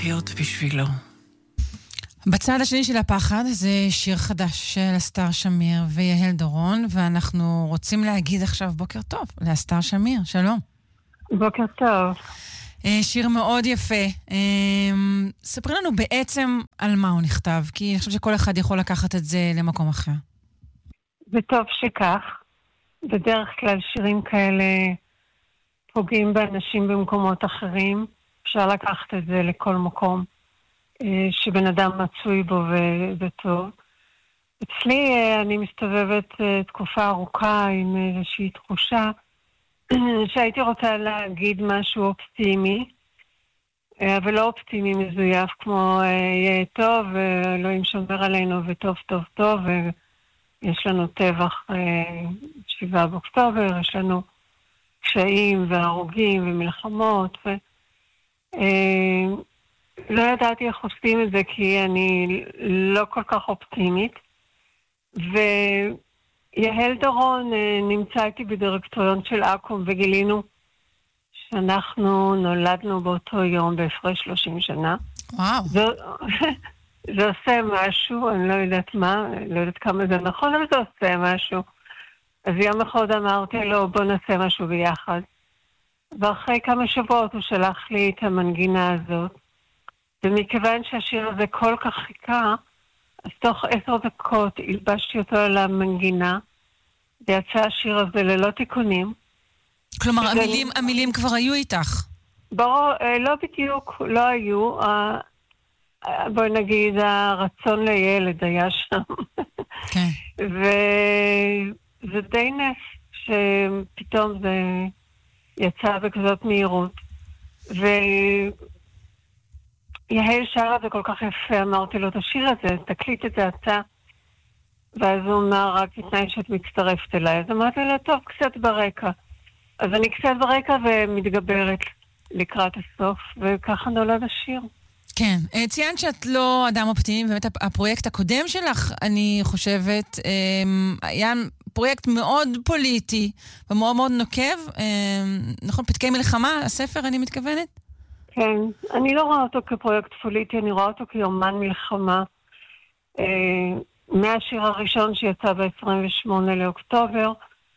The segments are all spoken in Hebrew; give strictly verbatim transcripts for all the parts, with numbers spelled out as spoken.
לחיות בשבילו. בצד השני של הפחד זה שיר חדש של אסתר שמיר ויהל דורון, ואנחנו רוצים להגיד עכשיו בוקר טוב לאסתר שמיר. שלום. בוקר טוב. שיר מאוד יפה. ספרי לנו בעצם על מה הוא נכתב, כי אני חושבת שכל אחד יכול לקחת את זה למקום אחר. וטוב שכך. בדרך כלל שירים כאלה פוגעים באנשים במקומות אחרים. אפשר לקחת את זה לכל מקום שבן אדם מצוי בו וזה טוב. אצלי אני מסתובבת תקופה ארוכה עם איזושהי תחושה שהייתי רוצה להגיד משהו אופטימי, אבל לא אופטימי מזויף, כמו יהיה טוב, אלוהים שומר עלינו וטוב טוב טוב, ויש לנו טבח שבעה באוקטובר, יש לנו קשיים והרוגים ומלחמות, ו... לא ידעתי איך עושים את זה, כי אני לא כל כך אופטימית. ויהל דורון נמצא איתי בדירקטוריון של אקו"ם, וגילינו שאנחנו נולדנו באותו יום בהפרש שלושים שנה. וואו. זה, זה עושה משהו, אני לא יודעת מה, לא יודעת כמה זה נכון, אבל זה עושה משהו. אז יום אחד אמרתי לו, בוא נעשה משהו ביחד. ואחרי כמה שבועות הוא שלח לי את המנגינה הזאת. ומכיוון שהשיר הזה כל כך חיכה, אז תוך עשר דקות הלבשתי אותו על המנגינה, ויצא השיר הזה ללא תיקונים. כלומר, וזה... המילים, המילים כבר היו איתך? ברור, לא בדיוק, לא היו. בואי נגיד, הרצון לילד היה שם. כן. וזה די נס שפתאום זה יצא בכזאת מהירות. ו... יהל שר את זה כל כך יפה, אמרתי לו, תשאיר את זה, תקליט את זה אתה. ואז הוא אמר, רק לפני שאת מצטרפת אליי. אז אמרתי לו, טוב, קצת ברקע. אז אני קצת ברקע ומתגברת לקראת הסוף, וככה נולד השיר. כן, ציינת שאת לא אדם אופטימי, באמת הפרויקט הקודם שלך, אני חושבת, היה פרויקט מאוד פוליטי, ומאוד מאוד נוקב, נכון, פתקי מלחמה, הספר, אני מתכוונת? כן, אני לא רואה אותו כפרויקט פוליטי, אני רואה אותו כיומן מלחמה. אה, מהשיר הראשון שיצא ב-עשרים ושמונה לאוקטובר,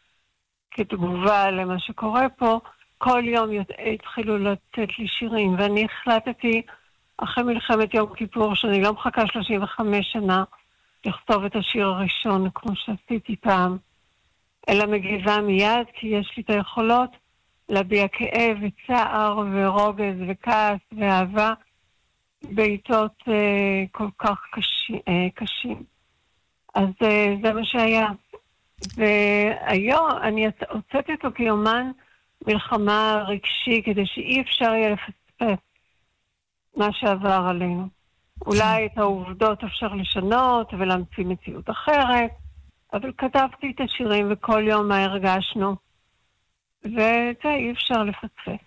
כתגובה למה שקורה פה, כל יום התחילו לתת לי שירים, ואני החלטתי, אחרי מלחמת יום כיפור, שאני לא מחכה שלושים וחמש שנה, לכתוב את השיר הראשון, כמו שעשיתי פעם, אלא מגיבה מיד, כי יש לי את היכולות, להביע כאב וצער ורוגז וכעס ואהבה בעיתות אה, כל כך קשים, אה, קשים. אז אה, זה מה שהיה. והיום אני הוצאתי אותו כיומן מלחמה רגשי, כדי שאי אפשר יהיה לפספס מה שעבר עלינו. אולי את העובדות אפשר לשנות ולהמציא מציאות אחרת, אבל כתבתי את השירים וכל יום מה הרגשנו. וזה אי אפשר לפספס.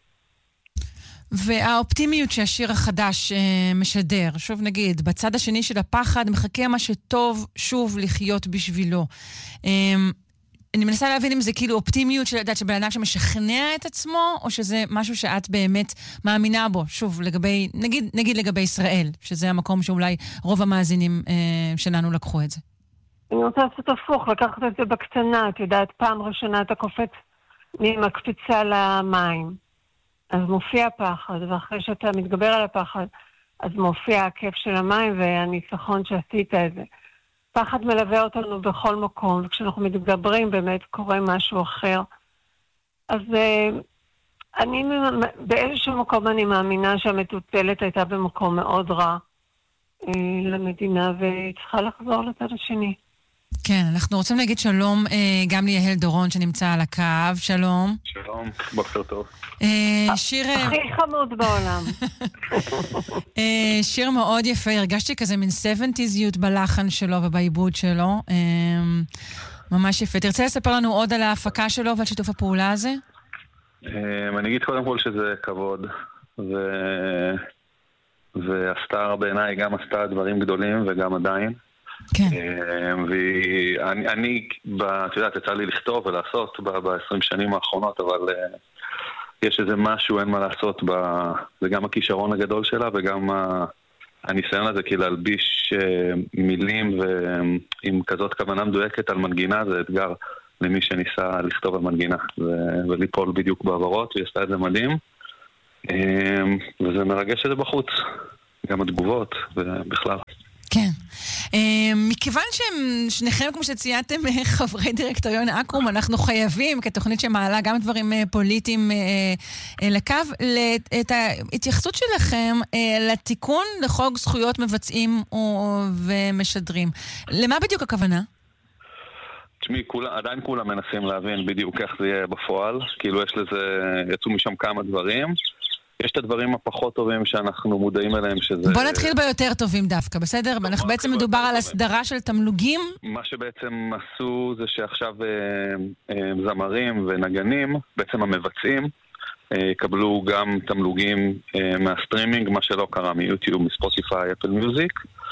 והאופטימיות שהשיר החדש אה, משדר, שוב נגיד, בצד השני של הפחד מחכה מה שטוב שוב לחיות בשבילו. אה, אני מנסה להבין אם זה כאילו אופטימיות של לדעת שבן אדם שמשכנע את עצמו, או שזה משהו שאת באמת מאמינה בו, שוב, לגבי, נגיד, נגיד לגבי ישראל, שזה המקום שאולי רוב המאזינים אה, שלנו לקחו את זה. אני רוצה לעשות הפוך, לקחת את זה בקטנה, את יודעת, פעם ראשונה אתה קופץ ממקפיצה למים, אז מופיע פחד, ואחרי שאתה מתגבר על הפחד, אז מופיע הכיף של המים והניצחון שעשית את זה. פחד מלווה אותנו בכל מקום, וכשאנחנו מתגברים באמת קורה משהו אחר. אז אני באיזשהו מקום אני מאמינה שהמטוטלת הייתה במקום מאוד רע למדינה, והיא צריכה לחזור לצד השני. כן, אנחנו רוצים להגיד שלום גם ליהל דורון שנמצא על הקו. שלום. שלום, בוקר טוב. שיר... הכי חמוד בעולם. שיר מאוד יפה, הרגשתי כזה מין שבעים בלחן שלו ובעיבוד שלו. ממש יפה. תרצה לספר לנו עוד על ההפקה שלו ועל שיתוף הפעולה הזה? אני אגיד קודם כל שזה כבוד. והסטאר בעיניי גם עשתה דברים גדולים וגם עדיין. כן. ואני, אני, את יודעת, יצא לי לכתוב ולעשות ב-עשרים שנים האחרונות, אבל יש איזה משהו, אין מה לעשות, ב... זה גם הכישרון הגדול שלה וגם ה... הניסיון הזה, כי להלביש מילים ועם כזאת כוונה מדויקת על מנגינה, זה אתגר למי שניסה לכתוב על מנגינה ו- וליפול בדיוק בעברות, והיא עשתה את זה מדהים, וזה מרגש את זה בחוץ, גם התגובות ובכלל. כן. מכיוון ששניכם, כמו שציינתם, חברי דירקטוריון אקו"ם, אנחנו חייבים, כתוכנית שמעלה גם דברים פוליטיים לקו, את ההתייחסות שלכם לתיקון לחוק זכויות מבצעים ומשדרים. למה בדיוק הכוונה? תשמעי, עדיין כולם מנסים להבין בדיוק איך זה יהיה בפועל. כאילו יש לזה, יצאו משם כמה דברים. יש את הדברים הפחות טובים שאנחנו מודעים אליהם שזה... בוא נתחיל ביותר טובים דווקא, בסדר? אנחנו בעצם מדובר על הסדרה של תמלוגים. מה שבעצם עשו זה שעכשיו זמרים ונגנים, בעצם המבצעים, קבלו גם תמלוגים מהסטרימינג, מה שלא קרה מיוטיוב, מספוטיפיי, אפל מיוזיק.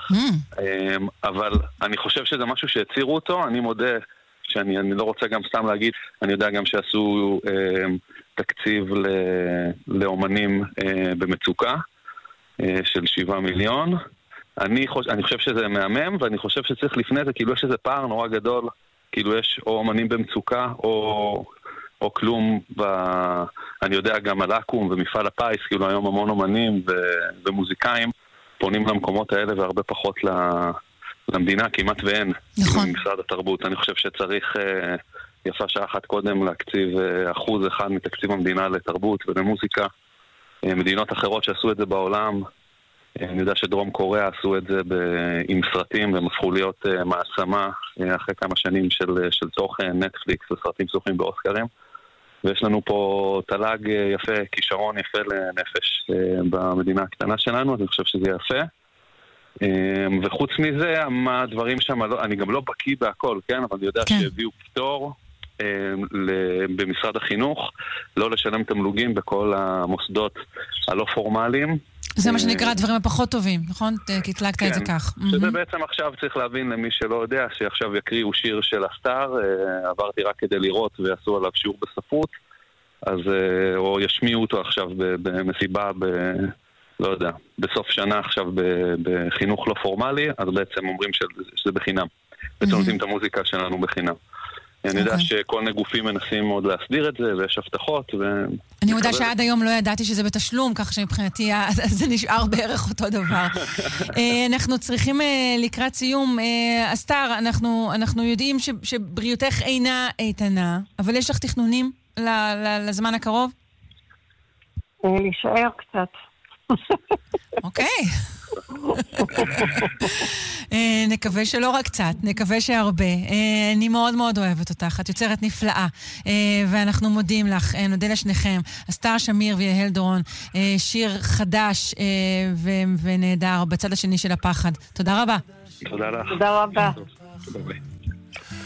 אבל אני חושב שזה משהו שהצירו אותו, אני מודה שאני אני לא רוצה גם סתם להגיד, אני יודע גם שעשו אה, תקציב ל, לאומנים אה, במצוקה אה, של שבעה מיליון. אני, חוש, אני חושב שזה מהמם, ואני חושב שצריך לפני זה, כאילו יש איזה פער נורא גדול, כאילו יש או אומנים במצוקה, או, או כלום, ב, אני יודע גם על אקו"ם ומפעל הפיס, כאילו היום המון אומנים ו, ומוזיקאים, פונים למקומות האלה והרבה פחות ל... למדינה כמעט ואין. נכון. במשרד התרבות. אני חושב שצריך אה, יפה שעה אחת קודם להקציב אה, אחוז אחד מתקציב המדינה לתרבות ולמוזיקה. אה, מדינות אחרות שעשו את זה בעולם, אה, אני יודע שדרום קוריאה עשו את זה ב- עם סרטים, והם הפכו להיות אה, מעצמה אה, אחרי כמה שנים של, של תוכן, נטפליקס וסרטים זוכים באוסקרים. ויש לנו פה תל"ג אה, יפה, כישרון יפה לנפש אה, במדינה הקטנה שלנו, אז אני חושב שזה יפה. וחוץ מזה, מה הדברים שם, אני גם לא בקיא בהכל, כן? אבל אני יודע שהביאו פטור במשרד החינוך, לא לשלם תמלוגים בכל המוסדות הלא פורמליים. זה מה שנקרא הדברים הפחות טובים, נכון? כי התלגת את זה כך. שזה בעצם עכשיו צריך להבין למי שלא יודע, שעכשיו יקריאו שיר של הסטאר, עברתי רק כדי לראות ועשו עליו שיעור בספרות, אז או ישמיעו אותו עכשיו במסיבה ב... לא יודע, בסוף שנה עכשיו בחינוך לא פורמלי, אז בעצם אומרים שזה בחינם. בעצם נותנים את המוזיקה שלנו בחינם. אני יודע שכל נגופים מנסים מאוד להסדיר את זה, ויש הבטחות. אני יודע שעד היום לא ידעתי שזה בתשלום, כך שמבחינתי זה נשאר בערך אותו דבר. אנחנו צריכים לקראת סיום. אסתר, אנחנו יודעים שבריאותך אינה איתנה, אבל יש לך תכנונים לזמן הקרוב? להישאר קצת. אוקיי. נקווה שלא רק קצת, נקווה שהרבה. אני מאוד מאוד אוהבת אותך, את יוצרת נפלאה, ואנחנו מודים לך, נודה לשניכם. אסתר שמיר ויהל דורון, שיר חדש ונהדר בצד השני של הפחד. תודה רבה. תודה לך. תודה רבה. תודה רבה.